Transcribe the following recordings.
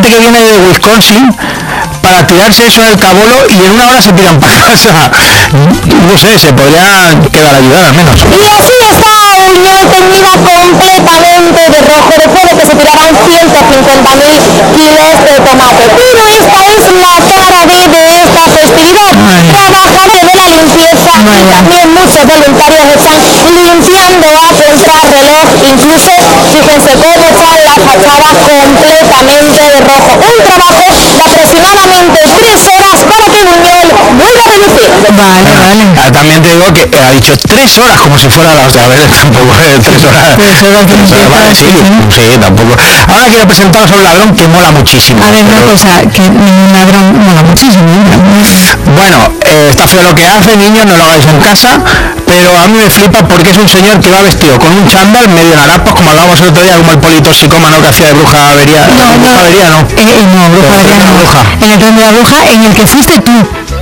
gente que viene de Wisconsin para tirarse eso en el Cabolo y en una hora se tiran para casa. No sé, se podría quedar a ayudar al menos. Y así esta unión teñida completamente de rojo después de que se tiraran 150.000 kilos de tomate. Pero esta es la cara B de esta festividad. Trabajadores de la limpieza y también muchos voluntarios están limpiando a contrarreloj. Incluso, fíjense cómo está la fachada completamente de rojo. Un trabajo de aproximadamente 3 horas para que Buñol vuelva a reducir. Vale. También te digo que ha dicho 3 horas como si fuera las de a ver, tampoco 3 horas. Vale, sí, tampoco. Ahora quiero presentaros a un ladrón que mola muchísimo. A ver, una cosa, que un ladrón mola muchísimo. Bueno, está feo lo que hace, niños, no lo hagáis en casa, pero a mí me flipa porque es un señor que va vestido con un chándal medio en harapos, como hablábamos el otro día, como el politoxicómano que hacía de bruja avería. Bruja avería no. En el tren de la bruja, en el que fuiste tú.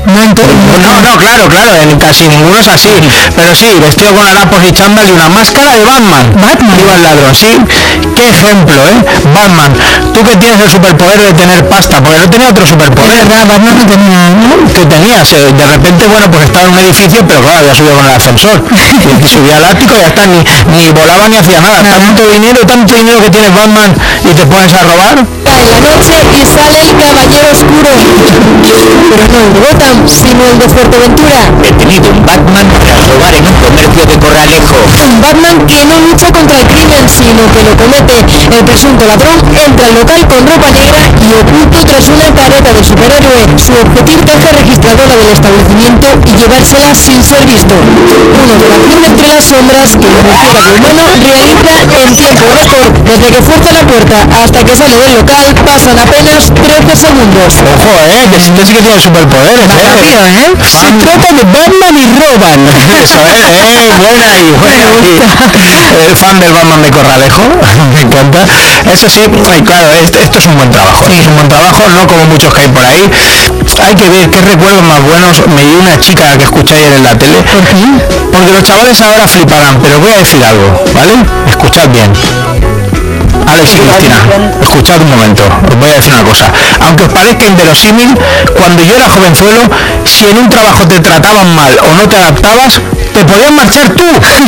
No, claro, en casi ninguno es así, pero sí, vestido con harapos y chándal y una máscara de Batman. Iba el ladrón, sí. Qué ejemplo, Batman, tú que tienes el superpoder de tener pasta, porque no tenía otro superpoder. Batman no tenía, ¿no? Que tenías, de repente, bueno, pues estaba en un edificio, pero claro, había subido con el ascensor, y subía al ático y ya está, ni volaba ni hacía nada. Tanto dinero que tiene Batman y te pones a robar. En la noche y sale el caballero oscuro, pero no el de Gotham, sino el de Fuerteventura. Detenido un Batman tras robar en un comercio de Corralejo. Un Batman que no lucha contra el crimen, sino que lo comete. El presunto ladrón entra al local con ropa negra y oculto tras una careta de superhéroe. Su objetivo es la registradora del establecimiento y llevársela sin ser visto. Una operación entre las sombras que el homicida de humano realiza en tiempo récord. Desde que fuerza la puerta hasta que sale del local pasan apenas 13 segundos. Ojo, que sí que tiene superpoderes, Se trata de Batman y roban. Eso, buena ahí. El fan del Batman de Corralejo, me encanta. Eso sí, claro, esto es un buen trabajo. Es un buen trabajo, no como muchos que hay por ahí. Hay que ver qué recuerdos más buenos me dio una chica que escuché ayer en la tele. ¿Por qué? Porque los chavales ahora fliparán, pero voy a decir algo, ¿vale? Escuchad bien. Alex y Cristina, escuchad un momento, os voy a decir una cosa. Aunque os parezca inverosímil, cuando yo era jovenzuelo, si en un trabajo te trataban mal o no te adaptabas, te podías marchar tú.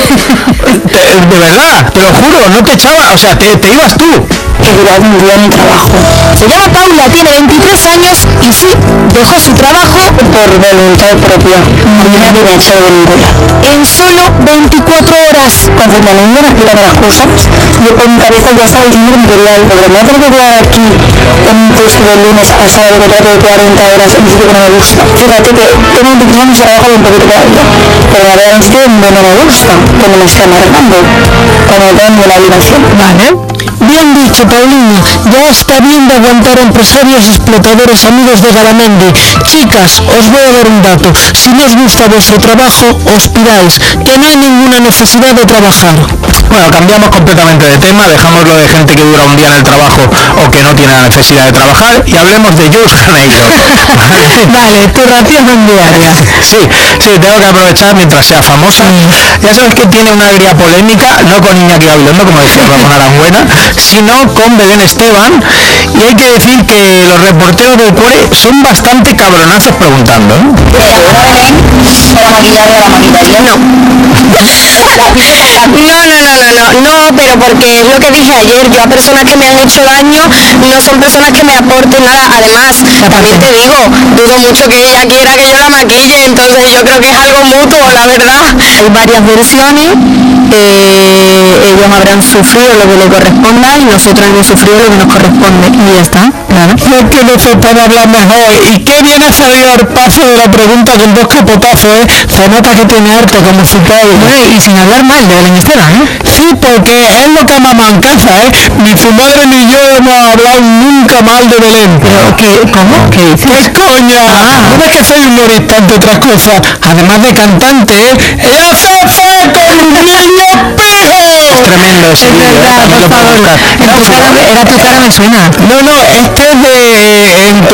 De verdad, te lo juro, no te echaban, o sea, te ibas tú. Seguridad murió en mi trabajo. Se llama Paula, tiene 23 años y sí, dejó su trabajo por voluntad propia. Nadie me ha echado de ninguna. En solo 24 horas. Conforme a ninguna explica las cosas, yo por mi cabeza ya estaba diciendo que me quería ir, pero me tengo que quedar aquí en un puesto de lunes a sábado que trato de 40 horas en un sitio que no me gusta. Fíjate que tengo 23 años y trabajo un poquito todavía, pero la verdad es que no me gusta, que me está amargando, cuando tengo la obligación. Vale. Bien dicho, Paulina, ya está bien de aguantar empresarios explotadores amigos de Garamendi. Chicas, os voy a dar un dato. Si no os gusta vuestro trabajo, os piráis, que no hay ninguna necesidad de trabajar. Bueno, cambiamos completamente de tema, dejamos lo de gente que dura un día en el trabajo o que no tiene la necesidad de trabajar y hablemos de Jules Janeiro. Vale, tu ración diaria. Sí, tengo que aprovechar mientras sea famosa. Ya sabes que tiene una agria polémica, no con Iñaki Gabilondo, como decía Ramón Aranguena, sino con Belén Esteban, y hay que decir que los reporteros del Cuore son bastante cabronazos preguntando, ¿no? No, pero porque es lo que dije ayer, yo a personas que me han hecho daño no son personas que me aporten nada. Además, también te digo, dudo mucho que ella quiera que yo la maquille, entonces yo creo que es algo mutuo, la verdad. Hay varias versiones, ellos habrán sufrido lo que le corresponda y nosotros hemos sufrido lo que nos corresponde, y ya está, claro. No que no se puede hablar mejor. ¿Y qué viene a salir al paso de la pregunta con dos capotazos, Se nota que tiene harto como su padre. Y sin hablar mal de Belén Esteban, Sí, porque es lo que mamá en casa, Ni su madre ni yo hemos hablado nunca mal de Belén. Pero ¿cómo? ¿Qué dices? ¡Qué coña! No es que soy humorista entre otras cosas. Además de cantante, ella se fue con un niño pijo. Es tremendo ese vídeo, Por favor, era tu cara me suena. No, este es de en tu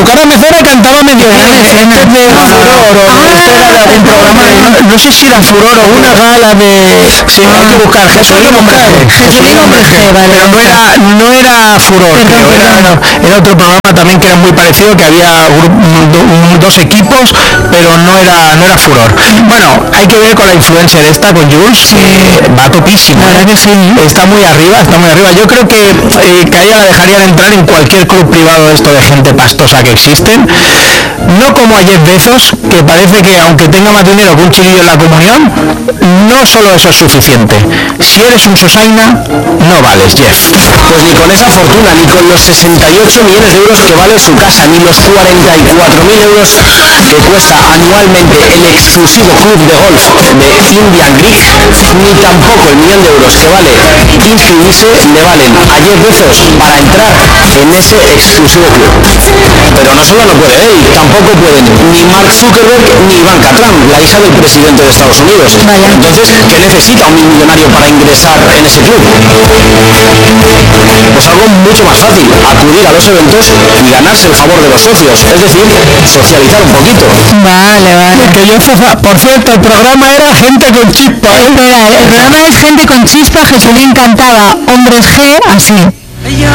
tu cara mejora y cantaba medio bien. Esto era de algún programa, no sé si era Furor o una gala de... Sí, hay que buscar Jesulín Hombre G, pero no era Furor, creo, era otro programa también que era muy parecido, que había dos equipos, pero no era Furor. Bueno, hay que ver con la influencer esta, con Jules, va topísimo, que sí, está muy arriba. Yo creo que a ella la dejarían entrar en cualquier club privado de esto de gente pastosa que existen, no como a Jeff Bezos, que parece que aunque tenga más dinero que un chiquillo en la comunión, no solo eso es suficiente. Si eres un sosaina, no vales, Jeff. Pues ni con esa fortuna, ni con los 68 millones de euros que vale su casa, ni los 44.000 euros que cuesta anualmente el exclusivo club de golf de Indian Creek, ni tampoco el millón de euros que vale inscribirse le valen a Jeff Bezos para entrar en ese exclusivo club. Pero no solo no puede él, tampoco pueden ni Mark Zuckerberg ni Ivanka Trump, la hija del presidente de Estados Unidos. Entonces, ¿qué necesita un millonario para ingresar en ese club? Pues algo mucho más fácil, acudir a los eventos y ganarse el favor de los socios, es decir, socializar un poquito. Vale. Que yo, por cierto, el programa era Gente con Chispa. Espera, el programa es Gente con Chispa, Jesulín cantaba Hombres G, así.